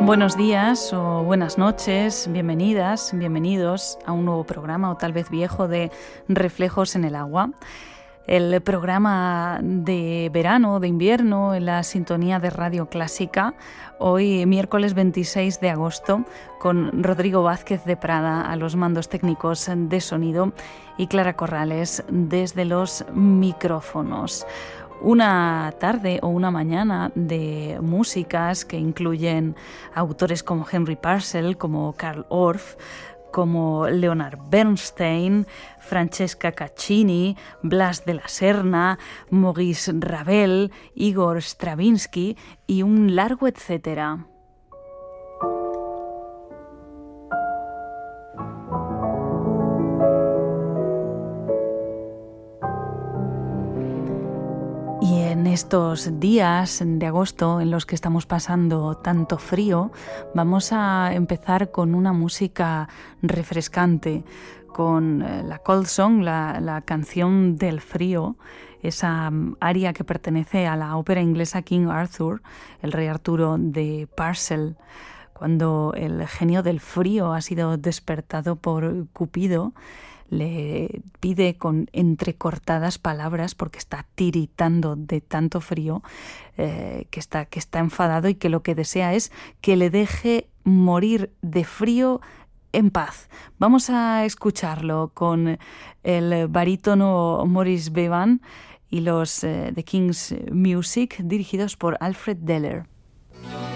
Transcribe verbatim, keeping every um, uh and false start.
Buenos días o buenas noches, bienvenidas, bienvenidos a un nuevo programa o tal vez viejo de Reflejos en el Agua. El programa de verano, de invierno, en la sintonía de Radio Clásica, hoy miércoles veintiséis de agosto, con Rodrigo Vázquez de Prada a los mandos técnicos de sonido y Clara Corrales desde los micrófonos. Una tarde o una mañana de músicas que incluyen autores como Henry Purcell, como Carl Orff, como Leonard Bernstein, Francesca Caccini, Blas de la Serna, Maurice Ravel, Igor Stravinsky y un largo etcétera. Y en estos días de agosto en los que estamos pasando tanto frío, vamos a empezar con una música refrescante, con la Cold Song, la, la canción del frío, esa aria que pertenece a la ópera inglesa King Arthur, el rey Arturo de Purcell. Cuando el genio del frío ha sido despertado por Cupido, le pide con entrecortadas palabras, porque está tiritando de tanto frío, eh, que está, que está enfadado y que lo que desea es que le deje morir de frío en paz. Vamos a escucharlo con el barítono Maurice Bevan y los eh, The King's Music, dirigidos por Alfred Deller.